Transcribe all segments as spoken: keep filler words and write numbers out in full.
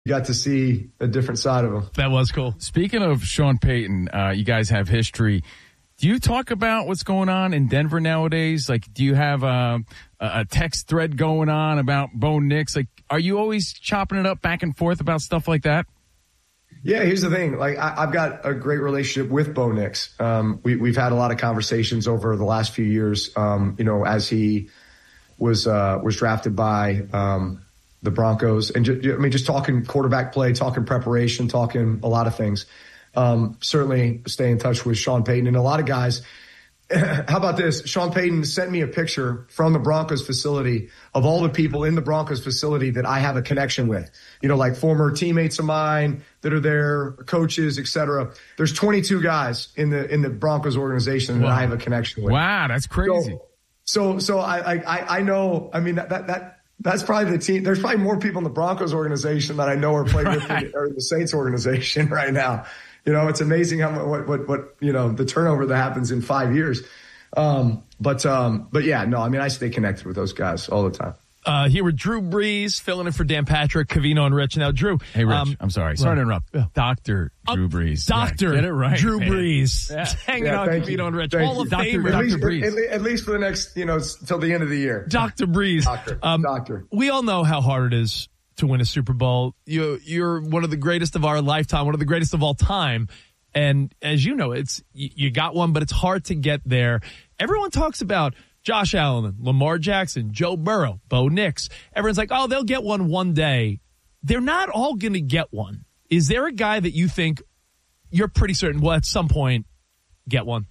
got to see a different side of him. That was cool. Speaking of Sean Payton, uh, you guys have history. Do you talk about what's going on in Denver nowadays? Like, do you have a, a text thread going on about Bo Nix? Like, are you always chopping it up back and forth about stuff like that? Yeah, here's the thing. Like, I, I've got a great relationship with Bo Nix. Um, we, we've had a lot of conversations over the last few years. Um, you know, as he was uh, was drafted by um, the Broncos, and ju- I mean, just talking quarterback play, talking preparation, talking a lot of things. Um, certainly stay in touch with Sean Payton and a lot of guys. How about this? Sean Payton sent me a picture from the Broncos facility of all the people in the Broncos facility that I have a connection with, you know, like former teammates of mine that are there, coaches, et cetera. There's twenty-two guys in the, in the Broncos organization that wow. I have a connection with. Wow. That's crazy. So, so, so I, I, I know, I mean, that, that, that, that's probably the team. There's probably more people in the Broncos organization that I know are playing with right. or the Saints organization right now. You know, it's amazing how much, what, what, what, you know, the turnover that happens in five years. Um, but, um, but yeah, no, I mean, I stay connected with those guys all the time. Uh, here with Drew Brees, filling in for Dan Patrick, Covino, and Rich. Now, Drew. Hey, Rich, um, I'm sorry. Sorry to interrupt. Yeah. Doctor Drew Brees. Doctor Get it right, Drew man. Brees. Yeah. Hanging yeah, out with Covino and Rich. Thank Hall you. of Doctor Famer. Doctor At least, Brees. at, at least for the next, you know, till the end of the year. Doctor Brees. Doctor. Um, Doctor. We all know how hard it is to win a Super Bowl. You, you're one of the greatest of our lifetime, one of the greatest of all time. And as you know, it's you got one, but it's hard to get there. Everyone talks about Josh Allen, Lamar Jackson, Joe Burrow, Bo Nix. Everyone's like, oh, they'll get one one day. They're not all going to get one. Is there a guy that you think you're pretty certain will at some point get one?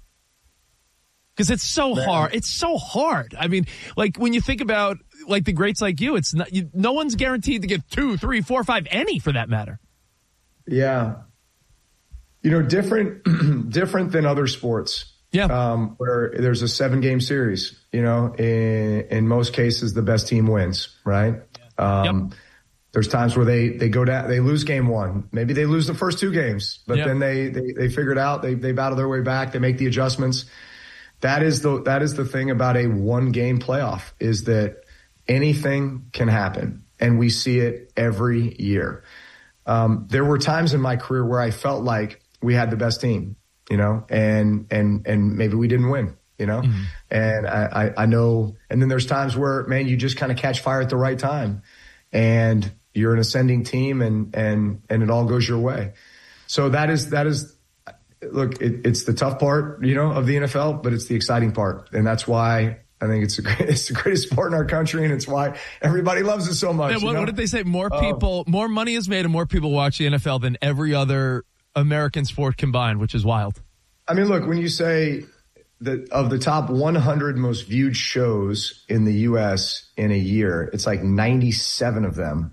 Because it's so Man. hard. It's so hard. I mean, like when you think about like the greats like you, it's not, you, no one's guaranteed to get two, three, four, five, any for that matter. Yeah. You know, different, different than other sports. Yeah. Um, where there's a seven game series, you know, in, in most cases, the best team wins, right? Yeah. Um, yep. There's times where they, they go down, they lose game one. Maybe they lose the first two games, but yep. then they, they, they figure it out. They, they battle their way back. They make the adjustments. That is the, that is the thing about a one game playoff is that anything can happen. And we see it every year. Um, there were times in my career where I felt like we had the best team, you know, and, and, and maybe we didn't win, you know, mm-hmm. and I, I, I know, and then there's times where, man, you just kind of catch fire at the right time and you're an ascending team and, and, and it all goes your way. So that is, that is, look, it, it's the tough part, you know, of the N F L, but it's the exciting part. And that's why I think it's, a, it's the greatest sport in our country, and it's why everybody loves it so much. Yeah, what, you know? what did they say? More people, uh, more money is made and more people watch the N F L than every other American sport combined, which is wild. I mean, look, when you say that of the top one hundred most viewed shows in the U S in a year, it's like ninety-seven of them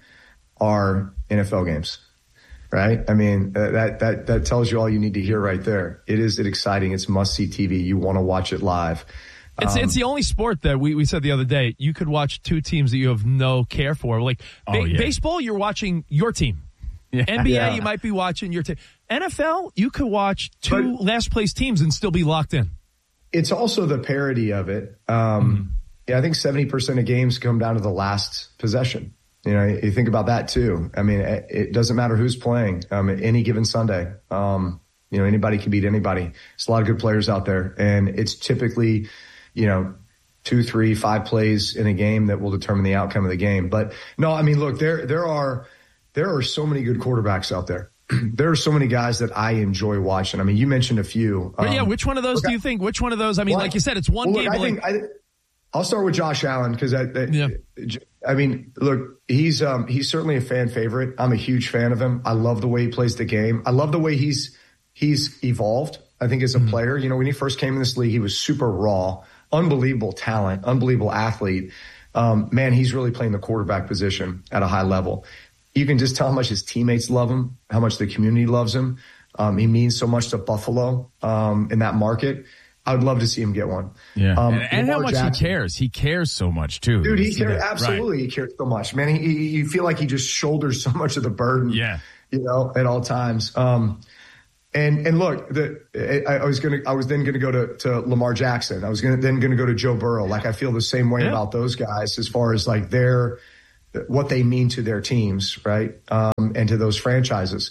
are N F L games, right? I mean, that, that, that tells you all you need to hear right there. It is exciting. It's must-see T V. You want to watch it live. It's um, it's the only sport that we, we said the other day, you could watch two teams that you have no care for. Like ba- oh, yeah. baseball, you're watching your team. Yeah. N B A, yeah. you might be watching your team. N F L, you could watch two but last place teams and still be locked in. It's also the parity of it. Um, mm-hmm. Yeah, I think seventy percent of games come down to the last possession. You know, you think about that too. I mean, it, it doesn't matter who's playing um, any given Sunday. Um, you know, anybody can beat anybody. There's a lot of good players out there, and it's typically, you know, two, three, five plays in a game that will determine the outcome of the game. But no, I mean, look, there, there are, there are so many good quarterbacks out there. There are so many guys that I enjoy watching. I mean, you mentioned a few. But um, yeah, which one of those look, do you think? Which one of those? I mean, well, like you said, it's one well, game. Look, I think, like, I, I'll start with Josh Allen because I, I, yeah. I mean, look, he's um, he's certainly a fan favorite. I'm a huge fan of him. I love the way he plays the game. I love the way he's he's evolved. I think as a mm-hmm. player, you know, when he first came in this league, he was super raw. Unbelievable talent, unbelievable athlete. Um, man, he's really playing the quarterback position at a high level. You can just tell how much his teammates love him, how much the community loves him. Um, he means so much to Buffalo um, in that market. I would love to see him get one. Yeah, um, and, and how much Jackson, he cares. He cares so much, too. Dude, he cares. Absolutely, right. He cares so much. Man, he, he, you feel like he just shoulders so much of the burden, yeah. you know, at all times. Um, And and look, the, I, I was gonna, I was then gonna go to, to Lamar Jackson. I was gonna then gonna go to Joe Burrow. Like I feel the same way yeah. about those guys as far as like their what they mean to their teams, right? Um, and to those franchises.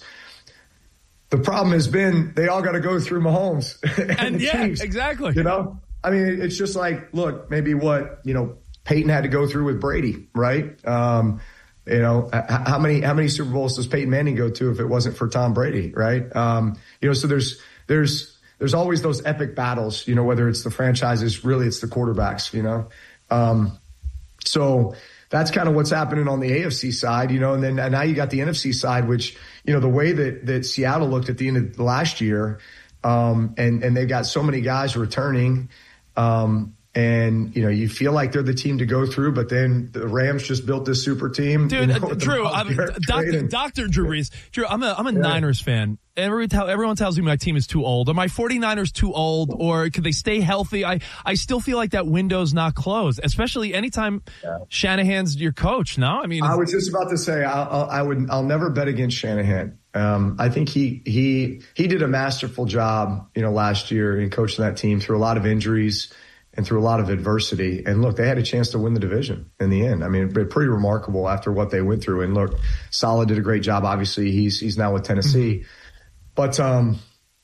The problem has been they all got to go through Mahomes and, and the yeah, Chiefs, exactly. You know, I mean, it's just like, look, maybe what, you know, Peyton had to go through with Brady, right? Um, you know, how many, how many Super Bowls does Peyton Manning go to if it wasn't for Tom Brady, right? Um, you know, so there's, there's, there's always those epic battles, you know, whether it's the franchises, really it's the quarterbacks, you know? Um, so that's kind of what's happening on the A F C side, you know, and then and now you got the N F C side, which, you know, the way that, that Seattle looked at the end of last year, um, and, and they've got so many guys returning, um, and, you know, you feel like they're the team to go through, but then the Rams just built this super team. Dude, you know, uh, Drew, I'm, Doctor Doctor Drew Brees. Drew, I'm a, I'm a yeah. Niners fan. Every tell, everyone tells me my team is too old. Are my 49ers too old, or could they stay healthy? I, I still feel like that window's not closed, especially anytime yeah. Shanahan's your coach, no? I mean, I was just about to say, I'll, I would, I'll never bet against Shanahan. Um, I think he, he, he did a masterful job, you know, last year in coaching that team through a lot of injuries and through a lot of adversity. And look, they had a chance to win the division in the end. I mean, pretty remarkable after what they went through. And look, Saleh did a great job. Obviously, he's he's now with Tennessee. Mm-hmm. But um,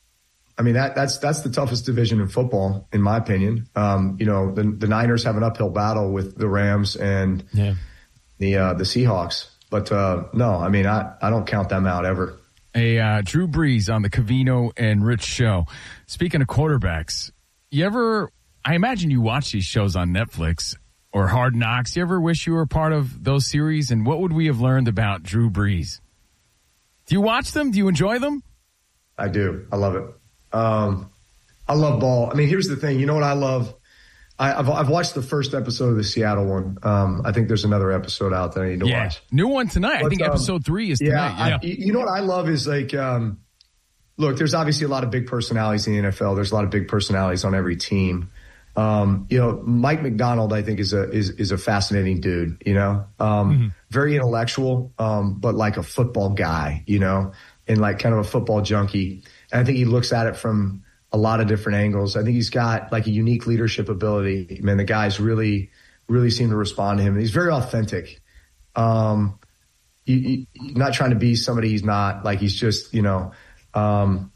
I mean, that that's that's the toughest division in football, in my opinion. Um, you know, the the Niners have an uphill battle with the Rams and yeah. the uh, the Seahawks. But uh, no, I mean, I, I don't count them out ever. A uh, Drew Brees on the Covino and Rich show. Speaking of quarterbacks, you ever? I imagine you watch these shows on Netflix or Hard Knocks. You ever wish you were a part of those series? And what would we have learned about Drew Brees? Do you watch them? Do you enjoy them? I do. I love it. Um, I love ball. I mean, here's the thing. You know what I love? I, I've, I've watched the first episode of the Seattle one. Um, I think there's another episode out that I need to yeah. watch. New one tonight. But, I think um, episode three is tonight. Yeah. I, you know what I love is like, um, look, there's obviously a lot of big personalities in the N F L. There's a lot of big personalities on every team. Um, you know, Mike McDonald, I think is a, is, is a fascinating dude, you know, um, mm-hmm. very intellectual, um, but like a football guy, you know, and like kind of a football junkie. And I think he looks at it from a lot of different angles. I think he's got like a unique leadership ability. Man, the guys really, really seem to respond to him. He's very authentic. Um, he, he, not trying to be somebody he's not. Like he's just, you know, um,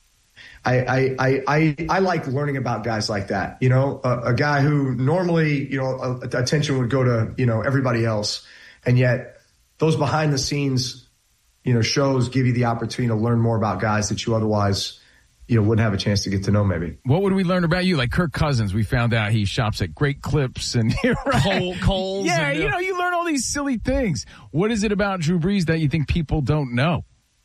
I, I, I, I like learning about guys like that, you know, a, a guy who normally, you know, attention would go to, you know, everybody else. And yet those behind the scenes, you know, shows give you the opportunity to learn more about guys that you otherwise, you know, wouldn't have a chance to get to know maybe. What would we learn about you? Like Kirk Cousins, we found out he shops at Great Clips and right. Cole, Coles. Yeah, and, you know, you learn all these silly things. What is it about Drew Brees that you think people don't know?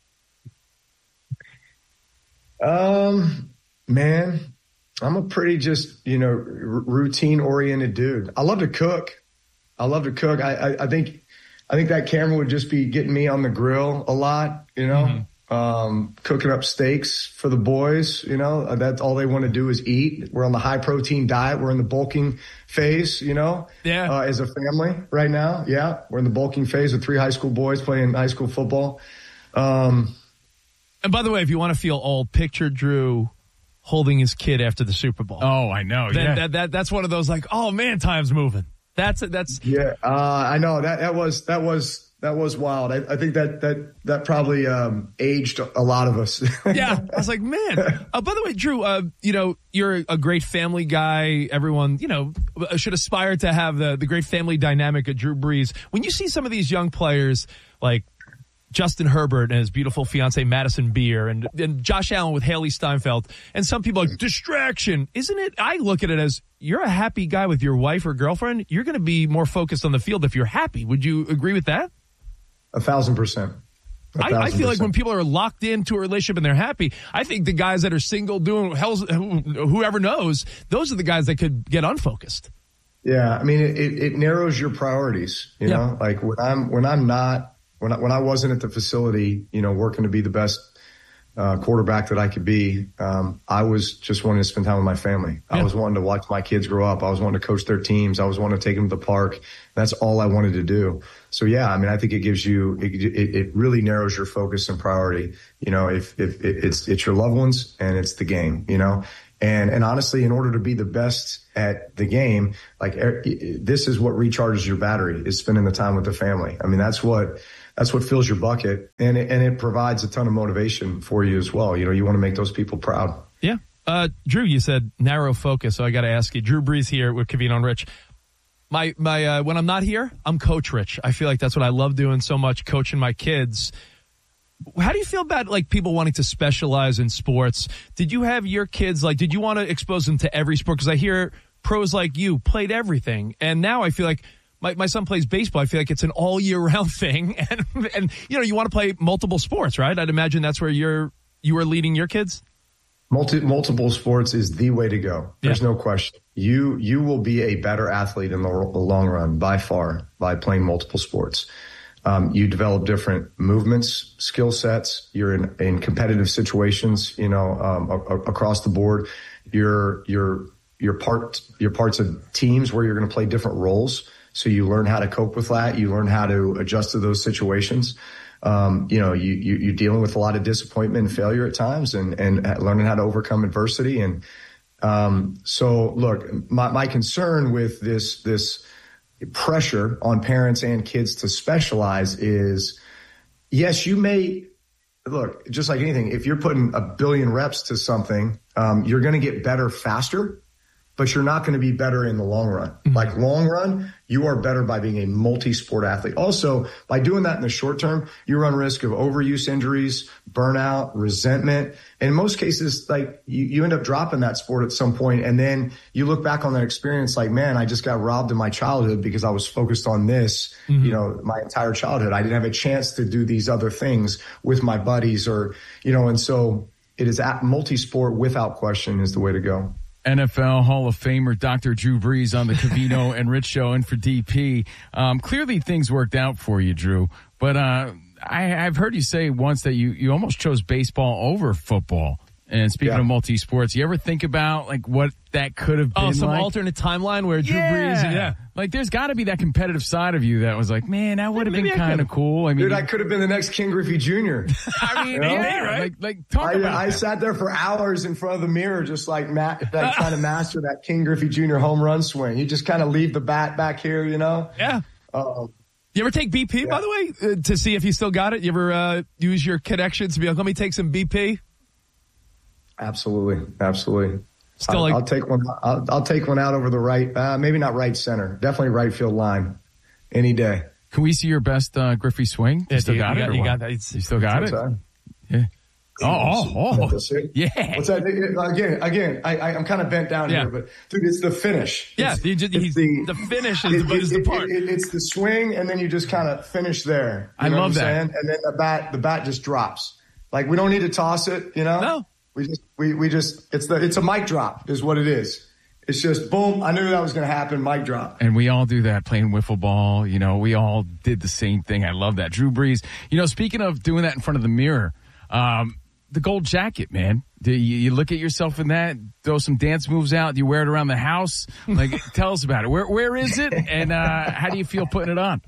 Um, man, I'm a pretty just, you know, r- routine oriented dude. I love to cook. I love to cook. I, I, I think, I think that camera would just be getting me on the grill a lot, you know, mm-hmm. um, cooking up steaks for the boys, you know, that's all they want to do is eat. We're on the high protein diet. We're in the bulking phase, you know, yeah. uh, as a family right now. Yeah. We're in the bulking phase with three high school boys playing high school football. Um, And by the way, if you want to feel old, picture Drew holding his kid after the Super Bowl. Oh, I know. That, yeah. that, that, that's one of those like, oh man, time's moving. That's it. That's yeah. Uh, I know that that was that was that was wild. I, I think that that that probably um, aged a lot of us. Yeah, I was like, man. Uh, by the way, Drew, uh, you know, you're a great family guy. Everyone, you know, should aspire to have the the great family dynamic of Drew Brees. When you see some of these young players like Justin Herbert and his beautiful fiance Madison Beer and, and Josh Allen with Haley Steinfeld. And some people are like, distraction. Isn't it? I look at it as you're a happy guy with your wife or girlfriend. You're going to be more focused on the field if you're happy. Would you agree with that? A thousand percent. A thousand I, I feel percent. like when people are locked into a relationship and they're happy, I think the guys that are single doing hell's, whoever knows, those are the guys that could get unfocused. Yeah. I mean, it, it, it narrows your priorities, you yeah. know, like when I'm, when I'm not, When I, when I wasn't at the facility, you know, working to be the best uh, quarterback that I could be, um, I was just wanting to spend time with my family. Yeah. I was wanting to watch my kids grow up. I was wanting to coach their teams. I was wanting to take them to the park. That's all I wanted to do. So yeah, I mean, I think it gives you, it, it, it really narrows your focus and priority. You know, if if it, it's it's your loved ones and it's the game, you know, And, and honestly, in order to be the best at the game, like this is what recharges your battery, is spending the time with the family. I mean, that's what, that's what fills your bucket, and it, and it provides a ton of motivation for you as well. You know, you want to make those people proud. Yeah. Uh, Drew, you said narrow focus. So I got to ask you, Drew Brees here with Covino and Rich. My, my, uh, when I'm not here, I'm Coach Rich. I feel like that's what I love doing so much, coaching my kids. How do you feel about like people wanting to specialize in sports? Did you have your kids, like, did you want to expose them to every sport? Because I hear pros like you played everything. And now I feel like my, my son plays baseball. I feel like it's an all year round thing. And, and, you know, you want to play multiple sports, right? I'd imagine that's where you're, you are leading your kids. Multi, multiple sports is the way to go. There's yeah. no question. You, you will be a better athlete in the long run by far by playing multiple sports. Um, you develop different movements, skill sets. You're in, in competitive situations, you know, um, a, a, across the board. You're, you're, you're part, you're parts of teams where you're going to play different roles. So you learn how to cope with that. You learn how to adjust to those situations. Um, you know, you, you, you're dealing with a lot of disappointment and failure at times, and, and learning how to overcome adversity. And, um, so look, my, my concern with this, this, pressure on parents and kids to specialize is, yes, you may look, just like anything, if you're putting a billion reps to something, um, you're going to get better faster, but you're not going to be better in the long run. Mm-hmm. Like long run, you are better by being a multi-sport athlete. Also, by doing that in the short term, you run risk of overuse injuries, burnout, resentment. And in most cases, like you, you end up dropping that sport at some point, and then you look back on that experience like, man, I just got robbed in my childhood because I was focused on this, mm-hmm. you know, my entire childhood. I didn't have a chance to do these other things with my buddies, or, you know, and so it is at multi-sport without question is the way to go. N F L Hall of Famer Doctor Drew Brees on the Covino and Rich Show, and for D P. Um, clearly things worked out for you, Drew, but uh, I, I've heard you say once that you, you almost chose baseball over football. And speaking yeah. of multi-sports, you ever think about like what that could have been? Oh, some like? alternate timeline where Drew yeah. Brees, yeah. Like there's got to be that competitive side of you that was like, man, that would have been kind of cool. I mean, dude, I could have been the next King Griffey Junior I mean, you know? yeah, right? Like, like talk I, about I that. sat there for hours in front of the mirror, just like Matt, like trying to master that King Griffey Junior home run swing. You just kind of leave the bat back here, you know? Yeah. Um, You ever take B P, yeah. by the way, uh, to see if you still got it? You ever uh, use your connections to be like, let me take some B P? Absolutely, absolutely. Still, I'll, like, I'll take one. I'll, I'll take one out over the right, uh, maybe not right center, definitely right field line, any day. Can we see your best uh, Griffey swing? Yeah, you still you, got you it. Got, you got that. It's, you still got it. That? Yeah. Oh, oh, oh. Yeah. What's that? Again, again, I, I, I'm kind of bent down yeah. here, but dude, it's the finish. Yeah, it's, you just, it's the, the finish is, it, the, is it, the part. It, it, it's the swing, and then you just kind of finish there. You I know love what I'm that. saying? And then the bat, the bat just drops. Like we don't need to toss it, you know? No. We just, we, we just, it's the, it's a mic drop is what it is. It's just boom. I knew that was going to happen. Mic drop. And we all do that playing wiffle ball. You know, we all did the same thing. I love that. Drew Brees. You know, speaking of doing that in front of the mirror, um, the gold jacket, man. Do you, you look at yourself in that, throw some dance moves out? Do you wear it around the house? Like, tell us about it. Where, where is it? And, uh, how do you feel putting it on?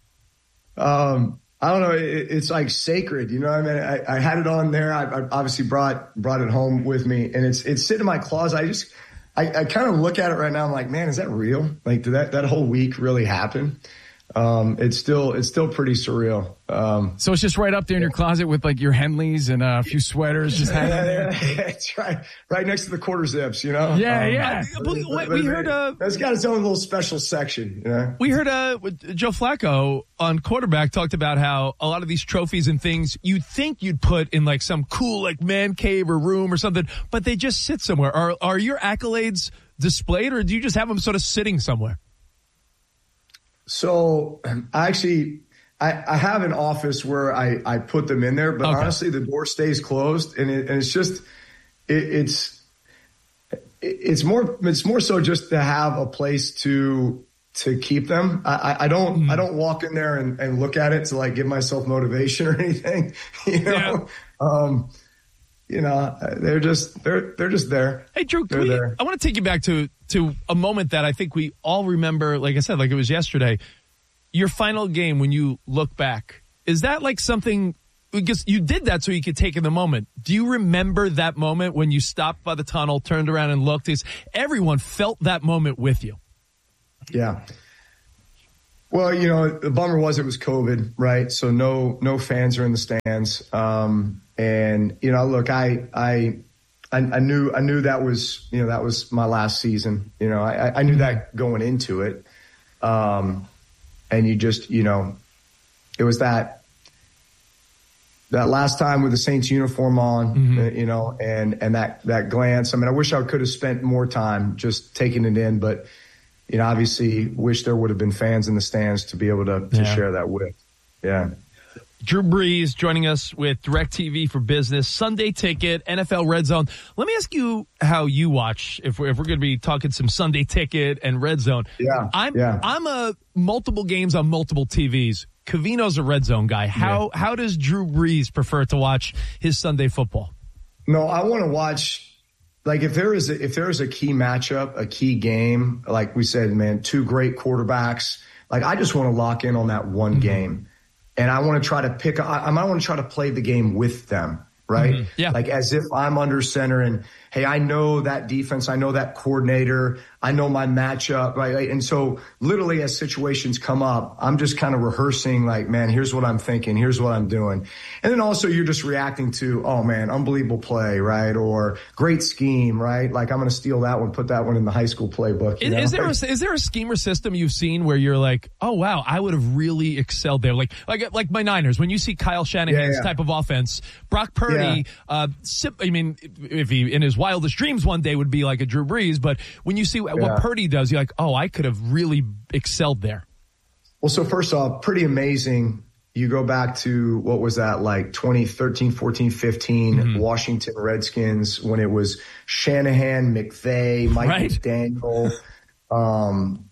Um, I don't know. It, it's like sacred, you know what I mean? I, I had it on there. I, I obviously brought, brought it home with me, and it's, it's sitting in my closet. I just, I, I kind of look at it right now. I'm like, man, is that real? Like, did that, that whole week really happen? Um, it's still, it's still pretty surreal. Um, so it's just right up there in your closet with like your Henleys and uh, a few sweaters just hanging there. It's right, right next to the quarter zips, you know? Yeah, um, yeah. I, we, we, we heard, uh, it's got its own little special section, you know? We heard, uh, Joe Flacco on quarterback talked about how a lot of these trophies and things you'd think you'd put in like some cool, like man cave or room or something, but they just sit somewhere. Are, are your accolades displayed, or do you just have them sort of sitting somewhere? So I actually, I, I have an office where I, I put them in there, but okay. honestly, the door stays closed, and, it, and it's just, it, it's, it, it's more, it's more so just to have a place to, to keep them. I, I don't, mm. I don't walk in there and, and look at it to like give myself motivation or anything, you know? Yeah. Um, you know, they're just, they're, they're just there. Hey, Drew, we, there. I want to take you back to, to a moment that I think we all remember, like I said, like it was yesterday. Your final game when you look back, is that like something because you did that so you could take in the moment. Do you remember that moment when you stopped by the tunnel, turned around and looked? Because everyone felt that moment with you. Yeah. Well, you know, the bummer was it was COVID, right? So no, no fans are in the stands. Um, and, you know, look, I, I, I, I knew, I knew that was, you know, that was my last season. You know, I, I knew that going into it. Um, and you just, you know, it was that, that last time with the Saints uniform on, mm-hmm. uh, you know, and, and that, that glance. I mean, I wish I could have spent more time just taking it in, but, you know, obviously wish there would have been fans in the stands to be able to, to yeah. share that with. Yeah. Drew Brees joining us with DirecTV for Business, Sunday Ticket, N F L Red Zone. Let me ask you how you watch, if we're, if we're going to be talking some Sunday Ticket and Red Zone. Yeah, I'm, yeah. I'm a multiple games on multiple T Vs. Covino's a Red Zone guy. How, yeah. how does Drew Brees prefer to watch his Sunday football? No, I want to watch... Like if there is a, if there is a key matchup, a key game, like we said, man, two great quarterbacks, like I just want to lock in on that one mm-hmm. game, and I want to try to pick. I, I want to try to play the game with them, right? Mm-hmm. Yeah. Like as if I'm under center and hey, I know that defense, I know that coordinator, I know my matchup, right? And so literally as situations come up, I'm just kind of rehearsing like, man, here's what I'm thinking, here's what I'm doing. And then also you're just reacting to, oh man, unbelievable play, right? Or great scheme, right? Like I'm going to steal that one, put that one in the high school playbook. Is, is there a, is there a scheme or system you've seen where you're like, oh wow, I would have really excelled there? Like, like, like my Niners, when you see Kyle Shanahan's yeah, yeah. type of offense, Brock Purdy, yeah. uh, I mean, if he, in his wildest dreams one day would be like a Drew Brees, but when you see what yeah. Purdy does, you're like, oh, I could have really excelled there. Well, so first off, pretty amazing. You go back to, what was that, like twenty thirteen, fourteen, fifteen, mm-hmm. Washington Redskins, when it was Shanahan, McVay, Mike right? McDaniel. Um,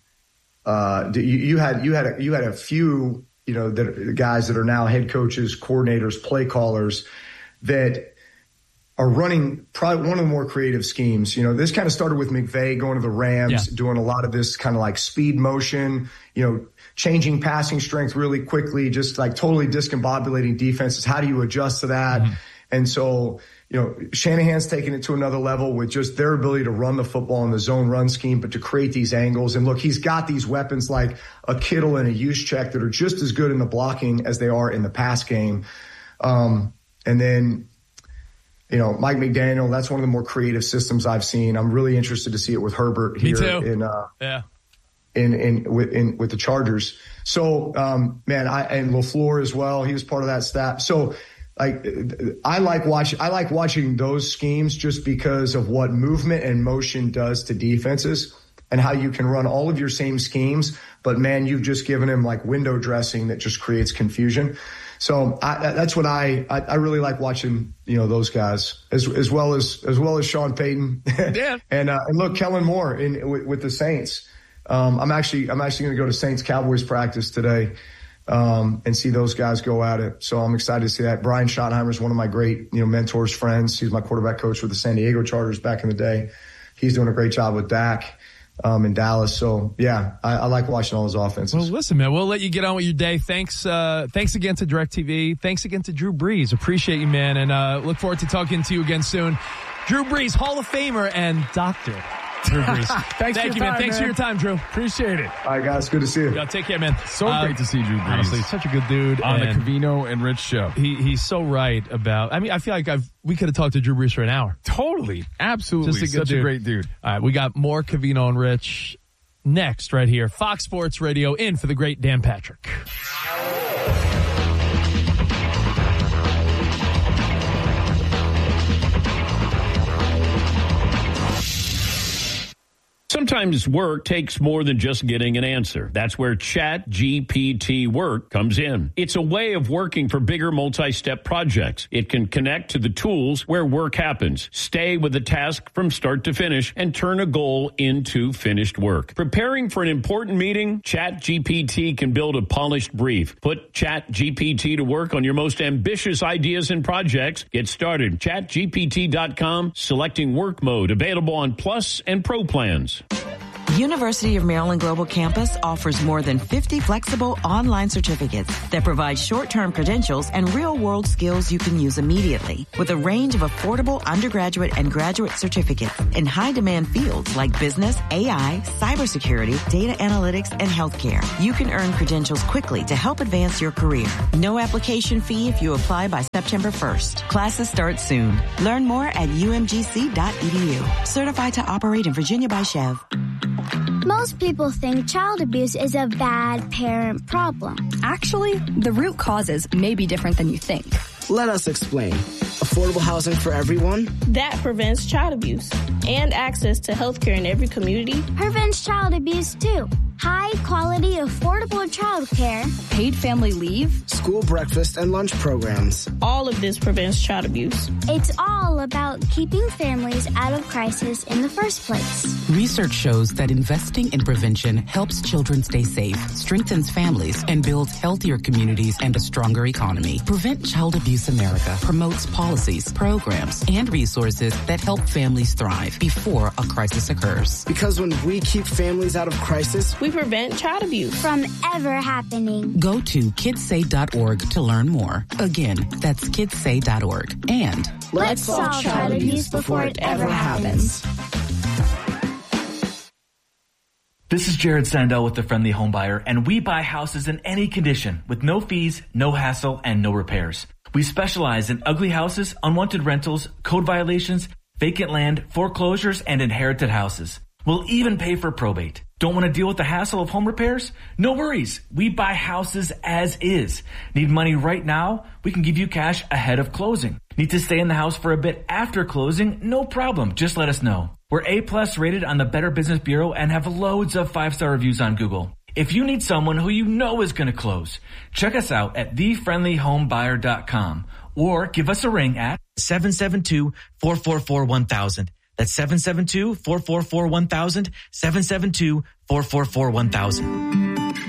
uh, you, you had, you had, a, you had a few, you know, that guys that are now head coaches, coordinators, play callers that are running probably one of the more creative schemes. You know, this kind of started with McVay going to the Rams, yeah. doing a lot of this kind of like speed motion, you know, changing passing strength really quickly, just like totally discombobulating defenses. How do you adjust to that? Mm-hmm. And so, you know, Shanahan's taking it to another level with just their ability to run the football in the zone run scheme, but to create these angles. And look, he's got these weapons like a Kittle and a Juszczyk that are just as good in the blocking as they are in the pass game. Um, and then, you know, Mike McDaniel, that's one of the more creative systems I've seen. I'm really interested to see it with Herbert here in, uh, yeah. in, in, with, in, with the Chargers. So, um, man, I, and LaFleur as well. He was part of that staff. So, like, I like watching, I like watching those schemes just because of what movement and motion does to defenses and how you can run all of your same schemes. But man, you've just given him like window dressing that just creates confusion. So I, that's what I, I, I really like watching, you know, those guys as, as well as, as well as Sean Payton yeah. and, uh, and look, Kellen Moore in with, with the Saints. Um, I'm actually, I'm actually going to go to Saints Cowboys practice today, um, and see those guys go at it. So I'm excited to see that. Brian Schottenheimer is one of my great, you know, mentors, friends. He's my quarterback coach with the San Diego Chargers back in the day. He's doing a great job with Dak. Um, in Dallas. So yeah, I, I like watching all those offenses. Well, listen, man, we'll let you get on with your day. Thanks, uh, thanks again to DirecTV. Thanks again to Drew Brees. Appreciate you, man. And, uh, look forward to talking to you again soon. Drew Brees, Hall of Famer and Doctor Drew Brees. Thanks Thank for you, man. time, Thanks man. for your time, Drew. Appreciate it. All right, guys. Good to see you. Yo, take care, man. So uh, great to see Drew Brees. Honestly, such a good dude. On and the Covino and Rich show. He, he's so right about, I mean, I feel like I've, we could have talked to Drew Brees for an hour. Totally. Absolutely. Just a good Such dude. a great dude. All right, we got more Covino and Rich next right here. Fox Sports Radio in for the great Dan Patrick. Sometimes work takes more than just getting an answer. That's where Chat G P T Work comes in. It's a way of working for bigger multi-step projects. It can connect to the tools where work happens, stay with the task from start to finish, and turn a goal into finished work. Preparing for an important meeting? Chat G P T can build a polished brief. Put Chat G P T to work on your most ambitious ideas and projects. Get started. chat G P T dot com, selecting work mode, available on Plus and Pro plans. University of Maryland Global Campus offers more than fifty flexible online certificates that provide short-term credentials and real-world skills you can use immediately, with a range of affordable undergraduate and graduate certificates in high-demand fields like business, A I, cybersecurity, data analytics, and healthcare. You can earn credentials quickly to help advance your career. No application fee if you apply by September first. Classes start soon. Learn more at u m g c dot e d u. Certified to operate in Virginia by Chev. Most people think child abuse is a bad parent problem. Actually, the root causes may be different than you think. Let us explain. Affordable housing for everyone? That prevents child abuse. And access to health care in every community prevents child abuse too. High quality, affordable child care. Paid family leave. School breakfast and lunch programs. All of this prevents child abuse. It's all about keeping families out of crisis in the first place. Research shows that investing in prevention helps children stay safe, strengthens families, and builds healthier communities and a stronger economy. Prevent Child Abuse America promotes policies, programs, and resources that help families thrive before a crisis occurs. Because when we keep families out of crisis, we prevent child abuse from ever happening. Go to kids say dot org to learn more. Again, that's kids say dot org. And let's, let's solve child abuse before it ever happens. This is Jared Sandell with The Friendly Home Buyer, and we buy houses in any condition with no fees, no hassle, and no repairs. We specialize in ugly houses, unwanted rentals, code violations, vacant land, foreclosures, and inherited houses. We'll even pay for probate. Don't want to deal with the hassle of home repairs? No worries. We buy houses as is. Need money right now? We can give you cash ahead of closing. Need to stay in the house for a bit after closing? No problem. Just let us know. We're A plus rated on the Better Business Bureau and have loads of five-star reviews on Google. If you need someone who you know is going to close, check us out at the friendly home buyer dot com or give us a ring at seven seven two, four four four, one thousand. That's seven seven two, four four four, one thousand, seven seven two, four four four, one thousand.